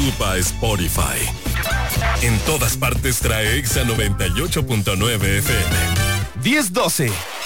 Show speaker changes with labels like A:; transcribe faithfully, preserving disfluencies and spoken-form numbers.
A: YouTube a Spotify. En todas partes trae Exa noventa y ocho punto nueve F M.
B: diez doce.